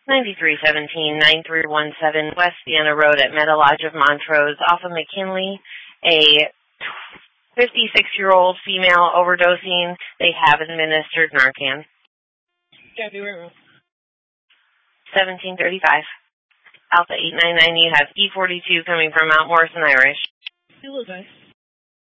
9317-9317 West Sienna Road at Meadow Lodge of Montrose off of McKinley. A 56-year-old female overdosing. They have administered Narcan. Copy, where? 1735. Alpha 899, you have E42 coming from Mount Morrison Irish. Hello, guys.